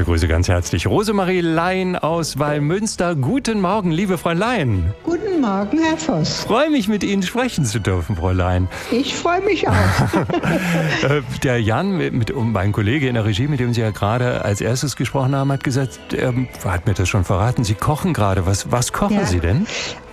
begrüße ganz herzlich Rosemarie Lein aus Wallmünster. Guten Morgen, liebe Frau Lein. Guten Morgen, Herr Voss. Freue mich, mit Ihnen sprechen zu dürfen, Frau Lein. Ich freue mich auch. Der Jan, mein Kollege in der Regie, mit dem Sie ja gerade als erstes gesprochen haben, hat gesagt, hat mir das schon verraten, Sie kochen gerade. Was kochen Sie denn?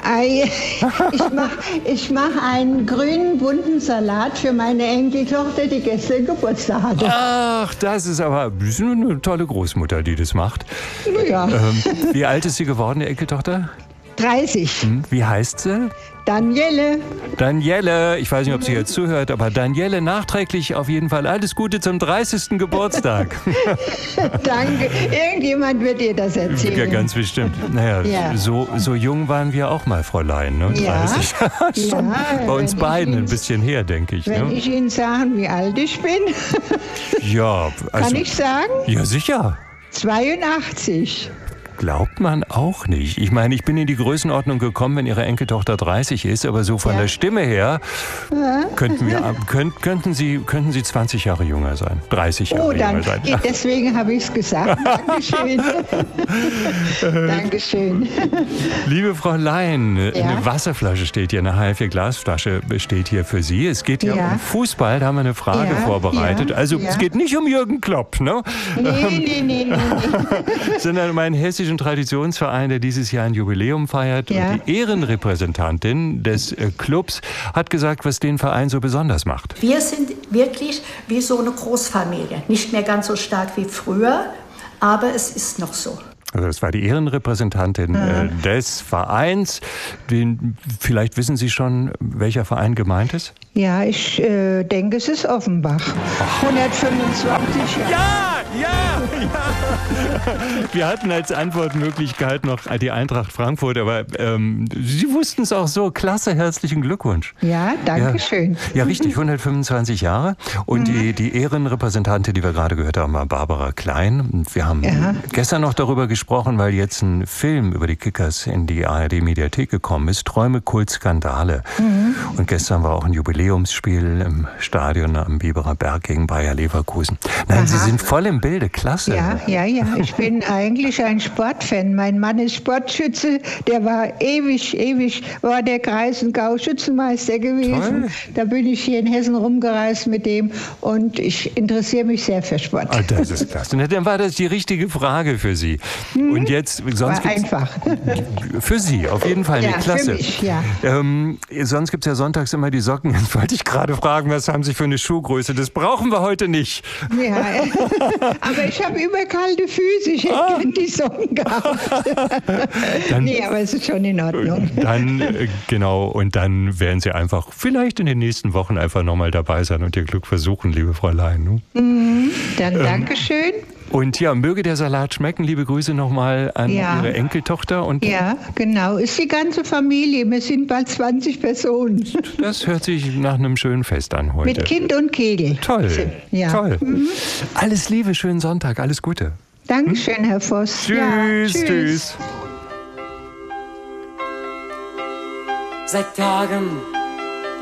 Ich mach einen grünen, bunten Salat für meine Enkeltochter, die gestern Geburtstag hatte. Ach, das ist aber eine tolle Großmutter, die das macht. Ja. Wie alt ist sie geworden, die Enkeltochter? 30. Wie heißt sie? Daniele. Daniele, ich weiß nicht, ob sie jetzt zuhört, aber Daniele, nachträglich auf jeden Fall alles Gute zum 30. Geburtstag. Danke. Irgendjemand wird ihr das erzählen. Ja, ganz bestimmt. Naja, ja. so jung waren wir auch mal, Fräulein. Ne? Ja. 30. Schon bei uns beiden ein bisschen her, denke ich. Wenn ich Ihnen sagen, wie alt ich bin? Ja. Also, kann ich sagen? Ja, sicher. 82. Glaubt man auch nicht. Ich meine, ich bin in die Größenordnung gekommen, wenn Ihre Enkeltochter 30 ist, aber so von der Stimme her könnten Sie 20 Jahre jünger sein, 30 Jahre jünger sein. Deswegen habe ich es gesagt. Dankeschön. Dankeschön. Liebe Frau Lein, eine Wasserflasche steht hier, eine HF4-Glasflasche steht hier für Sie. Es geht ja um Fußball, da haben wir eine Frage vorbereitet. Also es geht nicht um Jürgen Klopp, ne? Nee. Sondern um einen hessischen Traditionsverein, der dieses Jahr ein Jubiläum feiert. Ja. Und die Ehrenrepräsentantin des Clubs hat gesagt, was den Verein so besonders macht. Wir sind wirklich wie so eine Großfamilie. Nicht mehr ganz so stark wie früher, aber es ist noch so. Also das war die Ehrenrepräsentantin des Vereins. Vielleicht wissen Sie schon, welcher Verein gemeint ist? Ja, ich denke, es ist Offenbach. 125 Jahre. Ja! Wir hatten als Antwortmöglichkeit noch die Eintracht Frankfurt, aber Sie wussten es auch so. Klasse, herzlichen Glückwunsch. Ja, danke schön. Ja, richtig, 125 Jahre. Und die Ehrenrepräsentantin, die wir gerade gehört haben, war Barbara Klein. Und wir haben gestern noch darüber gesprochen, weil jetzt ein Film über die Kickers in die ARD-Mediathek gekommen ist. Träume, Kult, Skandale. Und gestern war auch ein Jubiläumsspiel im Stadion am Biberer Berg gegen Bayer Leverkusen. Nein, Sie sind voll im Bilde, klasse. Ja. Ich bin eigentlich ein Sportfan. Mein Mann ist Sportschütze. Der war ewig, war der Kreis- und Gau-Schützenmeister gewesen. Toll. Da bin ich hier in Hessen rumgereist mit dem und ich interessiere mich sehr für Sport. Ah, das ist klasse. Dann war das die richtige Frage für Sie. Und jetzt, sonst war einfach. Für Sie, auf jeden Fall eine Klasse. Für mich, ja. Sonst gibt es ja sonntags immer die Socken. Jetzt wollte ich gerade fragen, was haben Sie für eine Schuhgröße? Das brauchen wir heute nicht. Ja, aber ich habe immer kalte Füße. Ich hätte gern die Socken gehabt. Nee, aber es ist schon in Ordnung. Genau, und dann werden Sie einfach vielleicht in den nächsten Wochen einfach nochmal dabei sein und Ihr Glück versuchen, liebe Fräulein. Ne? Dann Dankeschön. Und ja, möge der Salat schmecken. Liebe Grüße nochmal an Ihre Enkeltochter. Und ja, genau. Ist die ganze Familie. Wir sind bald 20 Personen. Das hört sich nach einem schönen Fest an heute. Mit Kind und Kegel. Toll, toll. Alles Liebe, schönen Sonntag, alles Gute. Dankeschön, Herr Voss. Tschüss. Seit Tagen